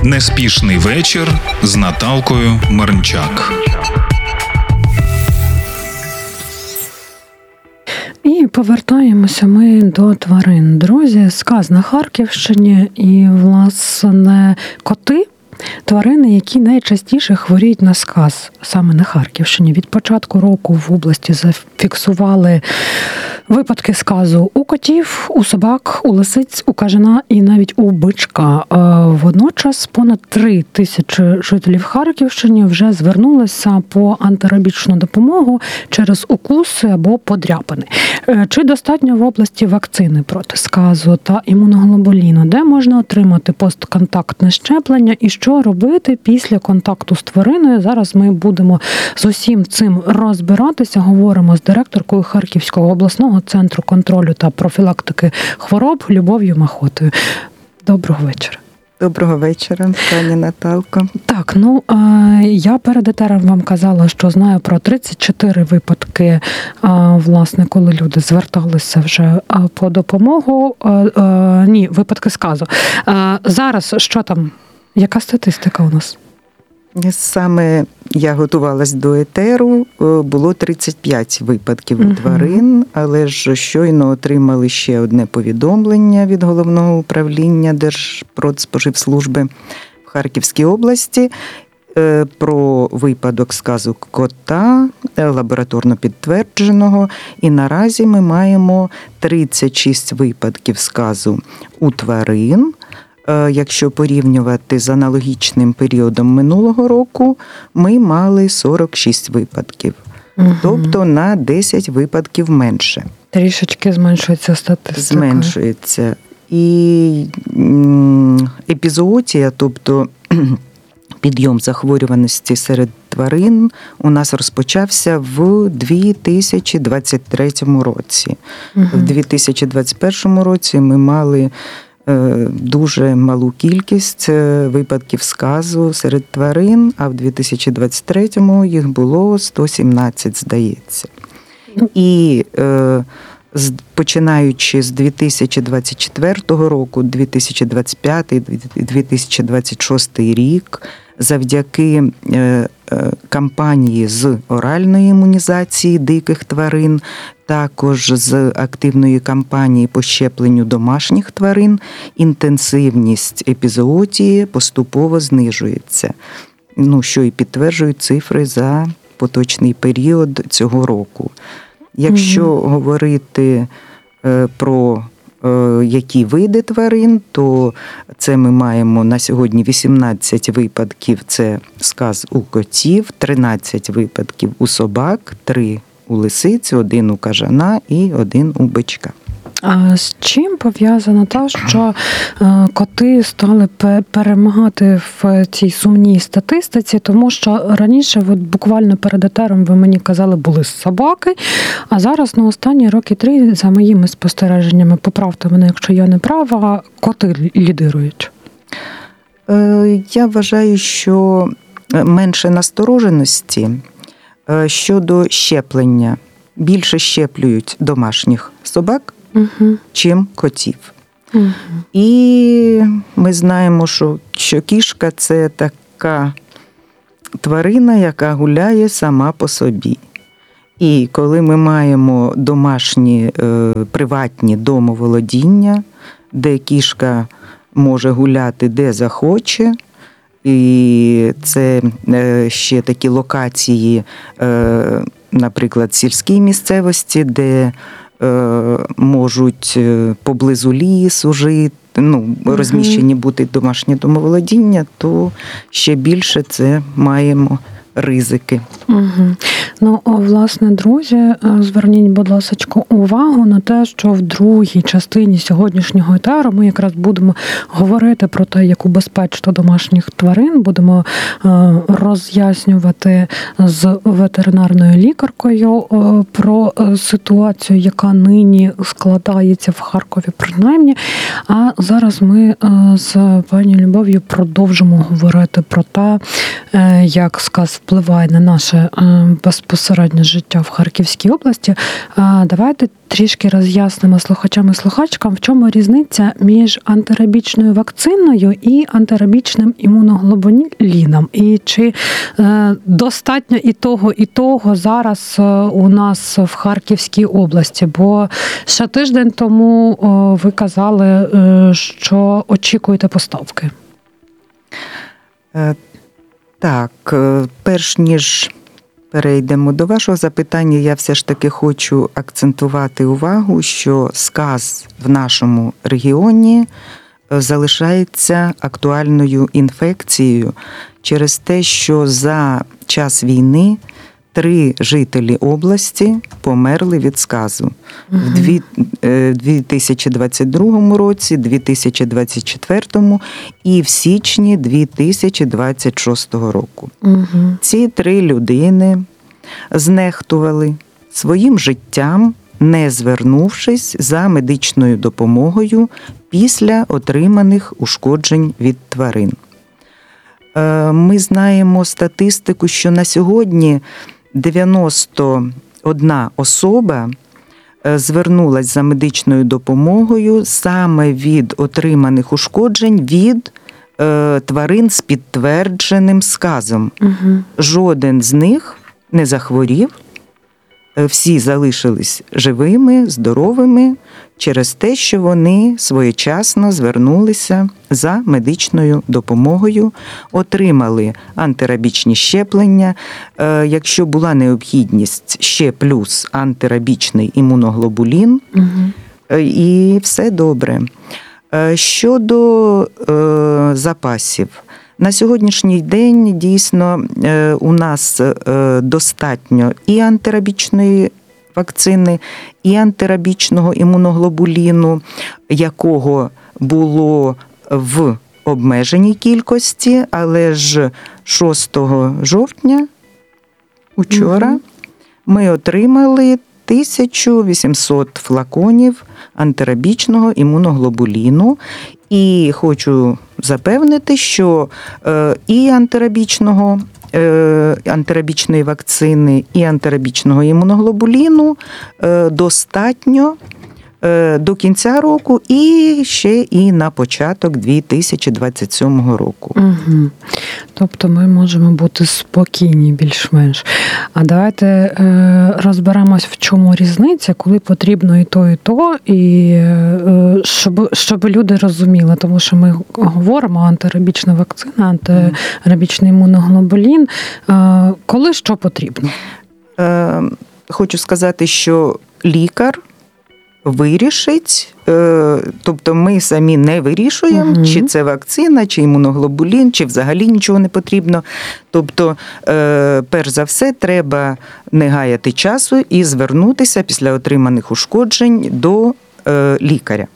Неспішний вечір з Наталкою Марнчак. І повертаємося ми до тварин. Друзі, сказ на Харківщині і, власне, коти – тварини, які найчастіше хворіють на сказ саме на Харківщині. Від початку року в області зафіксували випадки сказу у котів, у собак, у лисиць, у кажана і навіть у бичка. Водночас понад 3 тисячі жителів Харківщини вже звернулися по антирабічну допомогу через укуси або подряпини. Чи достатньо в області вакцини проти сказу та імуноглобуліну? Де можна отримати постконтактне щеплення і що робити після контакту з твариною? Зараз ми будемо з усім цим розбиратися. Говоримо з директоркою Харківського обласного центру контролю та профілактики хвороб Любов'ю Махотою. Доброго вечора. Доброго вечора, пані Наталко. Так, я перед етером вам казала, що знаю про 34 випадки, власне, коли люди зверталися вже по допомогу. Ні, випадки сказу. Зараз що там? Яка статистика у нас? Саме я готувалась до етеру, було 35 випадків у тварин, але ж щойно отримали ще одне повідомлення від Головного управління Держпродспоживслужби в Харківській області про випадок сказу кота, лабораторно підтвердженого, і наразі ми маємо 36 випадків сказу у тварин. Якщо порівнювати з аналогічним періодом минулого року, ми мали 46 випадків. Тобто на 10 випадків менше. Трішечки зменшується статистика. Зменшується. І епізоотія, тобто підйом захворюваності серед тварин, у нас розпочався в 2023 році. В 2021 році ми мали дуже малу кількість випадків сказу серед тварин, а в 2023-му їх було 117, здається. І починаючи з 2024 року, 2025-2026 рік, завдяки кампанії з оральної імунізації диких тварин, також з активної кампанії по щепленню домашніх тварин, інтенсивність епізоотії поступово знижується. Що і підтверджують цифри за поточний період цього року. Якщо говорити про які види тварин, то це ми маємо на сьогодні 18 випадків – це сказ у котів, 13 випадків у собак, 3 у лисиць, 1 у кажана і 1 у бичка. А з чим пов'язано те, що коти стали перемагати в цій сумній статистиці? Тому що раніше, буквально перед етером, ви мені казали, були собаки, а зараз на останні роки 3, за моїми спостереженнями, поправте мене, якщо я не права, коти лідирують. Я вважаю, що менше настороженості щодо щеплення. Більше щеплюють домашніх собак, чим котів. І ми знаємо, що кішка – це така тварина, яка гуляє сама по собі. І коли ми маємо домашні приватні домоволодіння, де кішка може гуляти де захоче, і це ще такі локації, наприклад, сільській місцевості, де можуть поблизу лісу жити, розміщені бути домашні домоволодіння, то ще більше це маємо ризики. Власне, друзі, зверніть, будь ласка, увагу на те, що в другій частині сьогоднішнього етеру ми якраз будемо говорити про те, як убезпечити домашніх тварин, будемо роз'яснювати з ветеринарною лікаркою про ситуацію, яка нині складається в Харкові принаймні. А зараз ми з пані Любов'ю продовжимо говорити про те, як сказ впливає на наше безпеку безпосередньо життя в Харківській області. Давайте трішки роз'яснимо слухачам і слухачкам, в чому різниця між антирабічною вакциною і антирабічним імуноглобуліном. І чи достатньо і того зараз у нас в Харківській області? Бо ще тиждень тому ви казали, що очікуєте поставки. Так, перш ніж перейдемо до вашого запитання, я все ж таки хочу акцентувати увагу, що сказ в нашому регіоні залишається актуальною інфекцією через те, що за час війни 3 жителі області померли від сказу. В 2022 році, 2024 і в січні 2026 року. Ці 3 людини знехтували своїм життям, не звернувшись за медичною допомогою після отриманих ушкоджень від тварин. Ми знаємо статистику, що на сьогодні 91 особа звернулась за медичною допомогою саме від отриманих ушкоджень від тварин з підтвердженим сказом. Жоден з них не захворів, всі залишились живими, здоровими через те, що вони своєчасно звернулися за медичною допомогою, отримали антирабічні щеплення. Якщо була необхідність, ще плюс антирабічний імуноглобулін, і все добре. Щодо запасів. На сьогоднішній день дійсно у нас достатньо і антирабічної вакцини, і антирабічного імуноглобуліну, якого було в обмеженій кількості, але ж 6 жовтня, учора, ми отримали 1800 флаконів антирабічного імуноглобуліну. І хочу запевнити, що і антирабічної вакцини, і антирабічного імуноглобуліну достатньо до кінця року і ще і на початок 2027 року. Тобто ми можемо бути спокійні більш-менш. А давайте розберемось, в чому різниця, коли потрібно і то, і щоб люди розуміли, тому що ми говоримо антирабічна вакцина, антирабічний імуноглобулін. Коли що потрібно? Хочу сказати, що лікар вирішить, тобто ми самі не вирішуємо, чи це вакцина, чи імуноглобулін, чи взагалі нічого не потрібно. Тобто, перш за все, треба не гаяти часу і звернутися після отриманих ушкоджень до лікаря.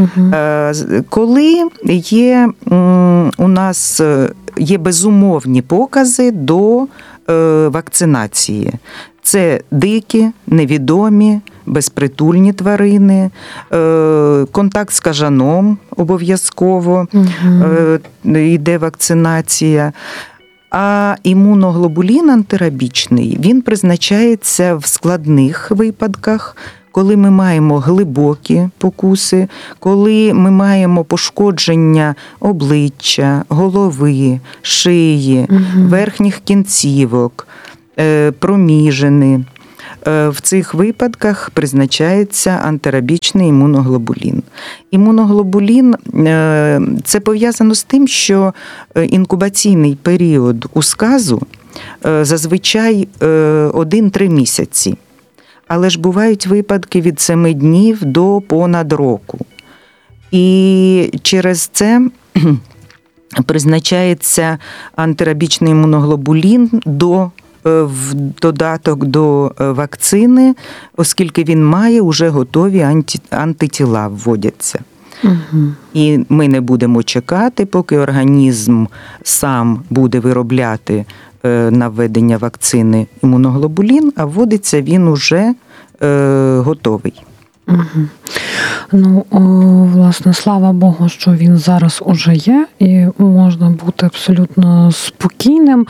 Коли у нас є безумовні покази до вакцинації, це дикі, невідомі, безпритульні тварини, контакт з кажаном обов'язково, йде вакцинація. А імуноглобулін антирабічний, він призначається в складних випадках, коли ми маємо глибокі покуси, коли ми маємо пошкодження обличчя, голови, шиї, верхніх кінцівок, проміжини. В цих випадках призначається антирабічний імуноглобулін. Імуноглобулін – це пов'язано з тим, що інкубаційний період у сказу зазвичай 1-3 місяці. Але ж бувають випадки від 7 днів до понад року. І через це призначається антирабічний імуноглобулін в додаток до вакцини, оскільки він має уже готові антитіла вводяться. І ми не будемо чекати, поки організм сам буде виробляти на введення вакцини імуноглобулін, а вводиться він уже готовий. Угу. Ну, власне, слава Богу, що він зараз уже є, і можна бути абсолютно спокійним.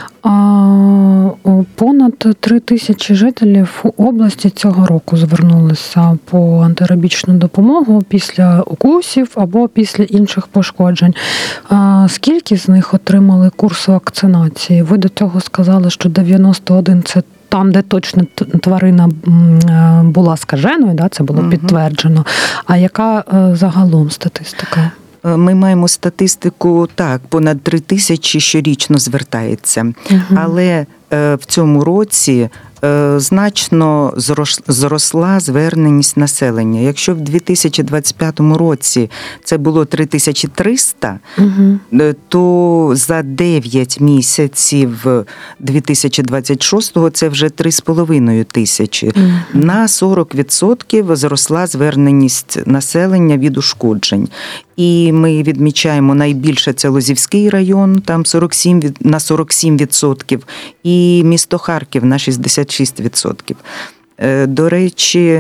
Понад 3000 жителів області цього року звернулися по антирабічну допомогу після укусів або після інших пошкоджень. Скільки з них отримали курс вакцинації? Ви до цього сказали, що 91 – це там, де точно тварина була скаженою, да, це було підтверджено. А яка загалом статистика? Ми маємо статистику, так, понад 3000 щорічно звертається. Але в цьому році значно зросла зверненість населення. Якщо в 2025 році це було 3300, то за 9 місяців 2026-го це вже 3500. На 40% зросла зверненість населення від ушкоджень. І ми відмічаємо найбільше це Лозівський район, там на 47%, і місто Харків на 66%. До речі,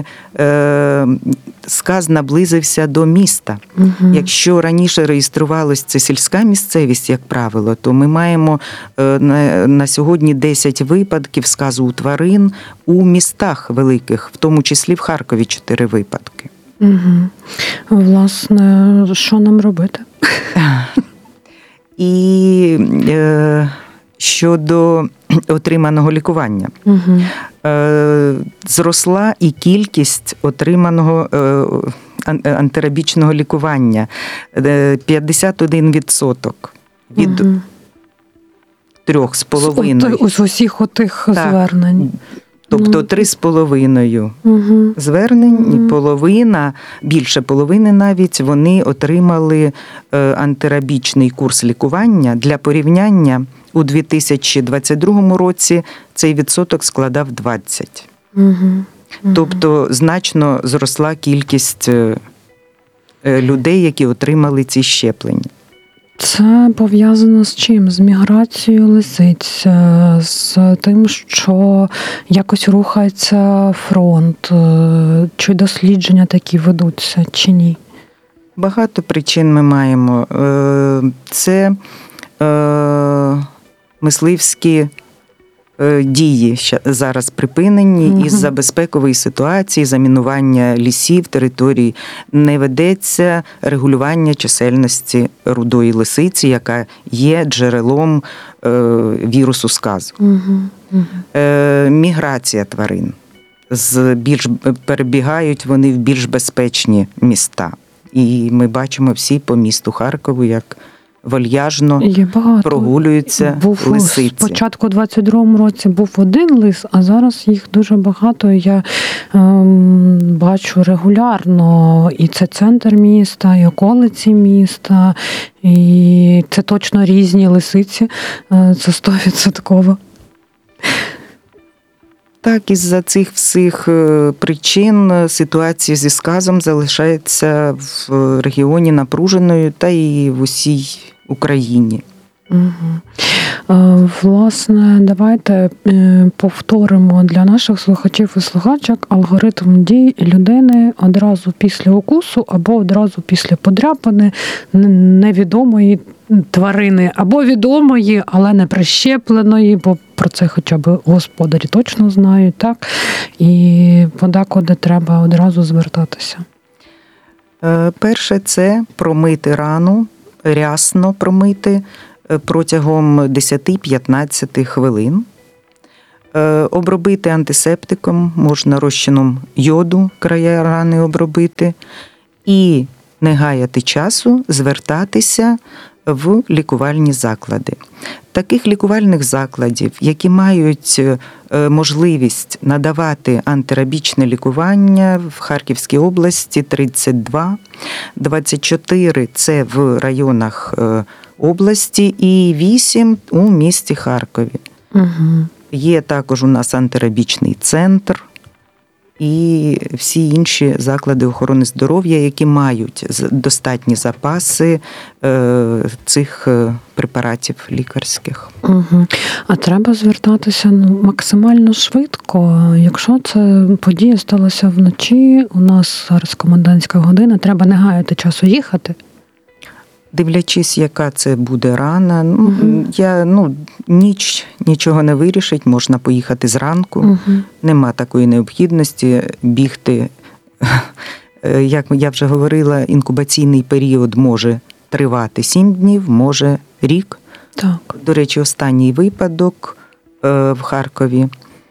сказ наблизився до міста. Якщо раніше реєструвалось це сільська місцевість, як правило, то ми маємо на сьогодні 10 випадків сказу у тварин у містах великих, в тому числі в Харкові 4 випадки. Власне, що нам робити? І щодо отриманого лікування. Зросла і кількість отриманого антирабічного лікування. 51% від 3,5. З усіх отих звернень. Тобто 3,5 звернень, і половина, більше половини навіть, вони отримали антирабічний курс лікування. Для порівняння, у 2022 році цей відсоток складав 20. Тобто значно зросла кількість людей, які отримали ці щеплення. Це пов'язано з чим? З міграцією лисиць, з тим, що якось рухається фронт, чи дослідження такі ведуться, чи ні? Багато причин ми маємо. Це мисливські дії зараз припинені із-за безпекової ситуації, замінування лісів, територій. Не ведеться регулювання чисельності рудої лисиці, яка є джерелом вірусу сказу. Міграція тварин. Перебігають вони в більш безпечні міста. І ми бачимо всі по місту Харкову, як вальяжно прогулюються лисиці. Спочатку у 22-му році був один лис, а зараз їх дуже багато. Я бачу регулярно. І це центр міста, і околиці міста. І це точно різні лисиці. Це 100%. Так, із-за цих всіх причин ситуація зі сказом залишається в регіоні напруженою та і в усій Україні. Власне, давайте повторимо для наших слухачів і слухачок алгоритм дій людини одразу після укусу або одразу після подряпини невідомої тварини, або відомої, але не прищепленої, бо про це хоча б господарі точно знають, так? І подекуди треба одразу звертатися. Перше – це промити рану, рясно промити протягом 10-15 хвилин. Обробити антисептиком, можна розчином йоду края рани обробити. І не гаяти часу, звертатися в лікувальні заклади. Таких лікувальних закладів, які мають можливість надавати антирабічне лікування в Харківській області 32, 24 – це в районах області і 8 у місті Харкові. Є також у нас антирабічний центр, і всі інші заклади охорони здоров'я, які мають достатні запаси цих препаратів лікарських. Угу. А треба звертатися максимально швидко. Якщо це подія сталася вночі, у нас зараз комендантська година, треба не гаяти часу їхати? Дивлячись, яка це буде рана, ніч нічого не вирішить, можна поїхати зранку, нема такої необхідності бігти. Як я вже говорила, інкубаційний період може тривати 7 днів, може рік. Так. До речі, останній випадок в Харкові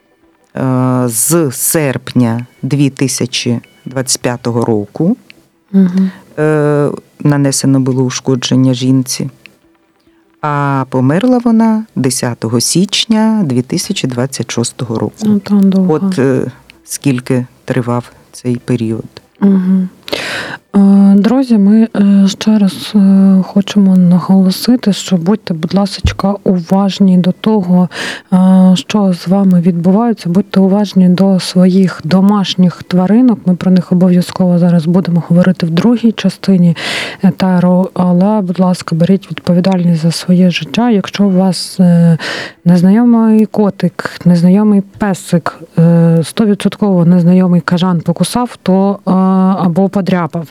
з серпня 2025 року нанесено було ушкодження жінці, а померла вона 10 січня 2026 року. От скільки тривав цей період. Угу. Друзі, ми ще раз хочемо наголосити, що будьте, будь ласка, уважні до того, що з вами відбувається, будьте уважні до своїх домашніх тваринок. Ми про них обов'язково зараз будемо говорити в другій частині етеру, але, будь ласка, беріть відповідальність за своє життя. Якщо у вас незнайомий котик, незнайомий песик, 100% незнайомий кажан покусав, то або подряпав.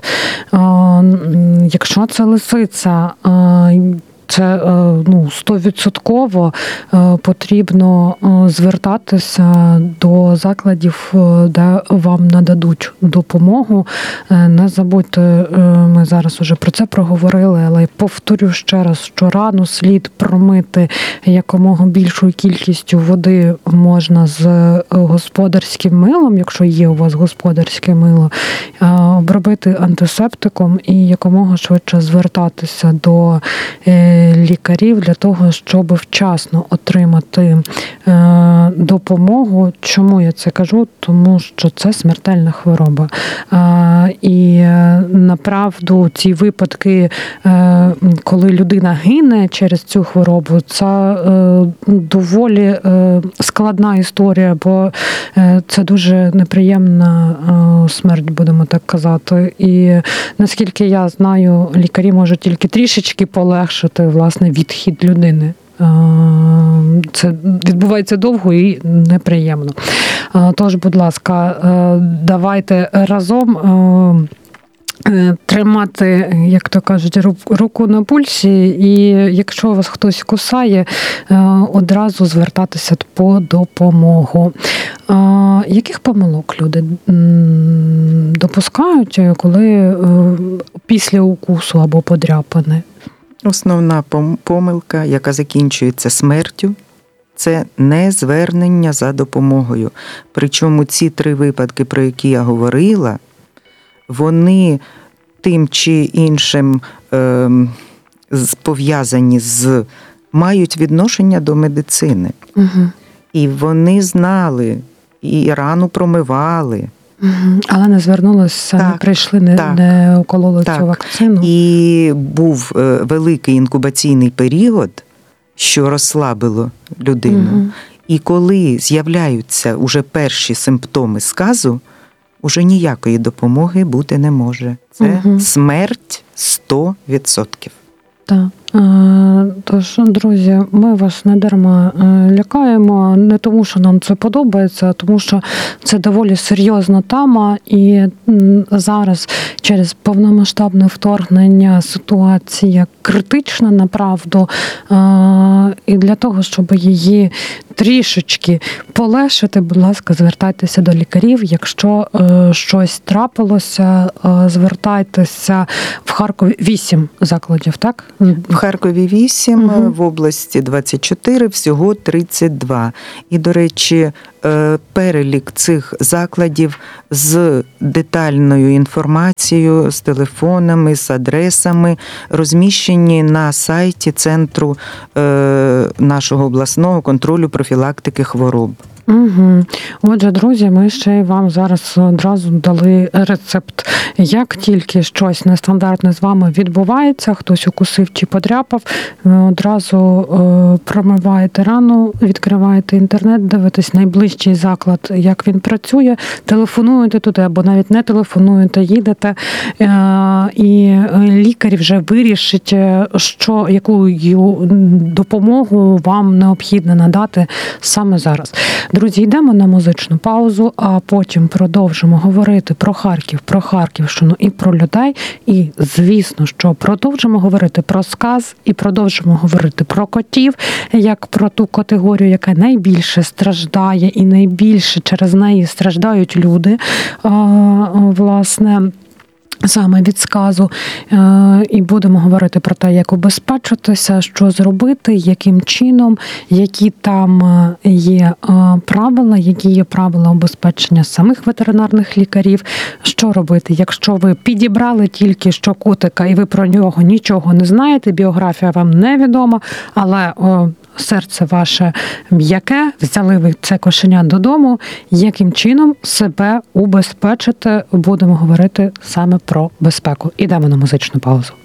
Якщо це лисиця, це 100% потрібно звертатися до закладів, де вам нададуть допомогу. Не забудьте, ми зараз уже про це проговорили, але повторю ще раз, що рану слід промити якомога більшою кількістю води можна з господарським милом, якщо є у вас господарське мило, обробити антисептиком і якомога швидше звертатися до лікарів для того, щоб вчасно отримати допомогу. Чому я це кажу? Тому що це смертельна хвороба. І направду ці випадки, коли людина гине через цю хворобу, це доволі складна історія, бо це дуже неприємна смерть, будемо так казати. І наскільки я знаю, лікарі можуть тільки трішечки полегшити, власне, відхід людини. Це відбувається довго і неприємно. Тож, будь ласка, давайте разом тримати, як то кажуть, руку на пульсі, і якщо вас хтось кусає, одразу звертатися по допомогу. Яких помилок люди допускають, коли після укусу або подряпини? Основна помилка, яка закінчується смертю, це незвернення за допомогою. Причому ці 3 випадки, про які я говорила, вони тим чи іншим пов'язані мають відношення до медицини. Угу. І вони знали, і рану промивали. Але не звернулися, не прийшли, не укололи цю вакцину. І був великий інкубаційний період, що розслабило людину. Угу. І коли з'являються уже перші симптоми сказу, уже ніякої допомоги бути не може. Це смерть 100%. Так. Тож, друзі, ми вас не дарма лякаємо, не тому, що нам це подобається, а тому, що це доволі серйозна тема, і зараз через повномасштабне вторгнення ситуація критична, направду, і для того, щоб її трішечки полегшити, будь ласка, звертайтеся до лікарів. Якщо щось трапилося, звертайтеся. В Харкові 8 закладів, так? В Харкові 8, в області 24, всього 32. І, до речі, перелік цих закладів з детальною інформацією, з телефонами, з адресами розміщені на сайті Центру нашого обласного контролю профілактики хвороб. Угу. Отже, друзі, ми ще й вам зараз одразу дали рецепт. Як тільки щось нестандартне з вами відбувається, хтось укусив чи подряпав, одразу промиваєте рану, відкриваєте інтернет, дивитесь найближчий заклад, як він працює, телефонуєте туди, або навіть не телефонуєте, їдете, і лікар вже вирішить, яку допомогу вам необхідно надати саме зараз. Друзі, йдемо на музичну паузу, а потім продовжимо говорити про Харків, про Харківщину і про людей. І, звісно, що продовжимо говорити про сказ і продовжимо говорити про котів, як про ту категорію, яка найбільше страждає і найбільше через неї страждають люди, власне, саме від сказу, і будемо говорити про те, як убезпечитися, що зробити, яким чином, які там є правила, які є правила убезпечення самих ветеринарних лікарів, що робити, якщо ви підібрали тільки що котика і ви про нього нічого не знаєте, біографія вам невідома, але серце ваше м'яке, взяли ви це кошеня додому, яким чином себе убезпечити, будемо говорити саме про безпеку. Ідемо на музичну паузу.